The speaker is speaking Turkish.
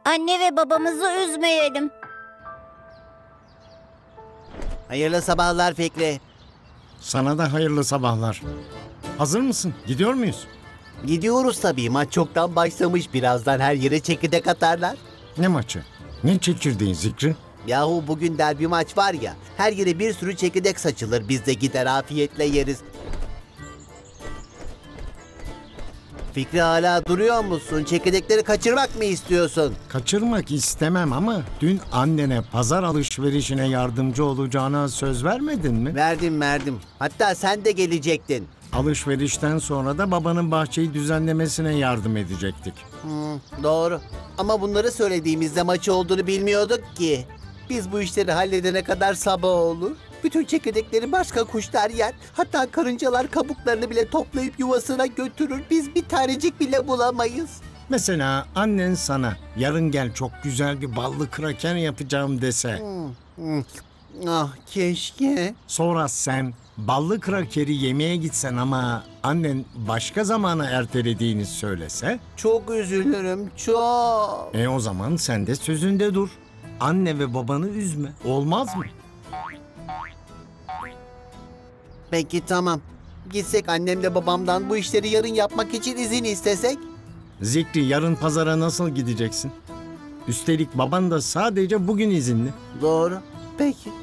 Anne ve babamızı üzmeyelim. Hayırlı sabahlar Fikri. Sana da hayırlı sabahlar. Hazır mısın? Gidiyor muyuz? Gidiyoruz tabii. Maç çoktan başlamış. Birazdan her yere çekirdek atarlar. Ne maçı? Ne çekirdeği Zikri? Yahu bugün derbi maç var ya. Her yere bir sürü çekirdek saçılır. Biz de gider afiyetle yeriz. Fikri hala duruyor musun? Çekirdekleri kaçırmak mı istiyorsun? Kaçırmak istemem ama dün annene pazar alışverişine yardımcı olacağına söz vermedin mi? Verdim. Hatta sen de gelecektin. Alışverişten sonra da babanın bahçeyi düzenlemesine yardım edecektik. Doğru. Ama bunları söylediğimizde maçı olduğunu bilmiyorduk ki. Biz bu işleri halledene kadar sabah olur. Bütün çekirdekleri başka kuşlar yer. Hatta karıncalar kabuklarını bile toplayıp yuvasına götürür. Biz bir tanecik bile bulamayız. Mesela annen sana yarın gel çok güzel bir ballı kraker yapacağım dese. Ah keşke. Sonra sen ballı krakeri yemeye gitsen ama annen başka zamana ertelediğini söylese. Çok üzülürüm, çok. O zaman sen de sözünde dur. Anne ve babanı üzme. Olmaz mı? Peki tamam. Gitsek annemle babamdan bu işleri yarın yapmak için izin istesek? Zikri yarın pazara nasıl gideceksin? Üstelik baban da sadece bugün izinli. Doğru. Peki.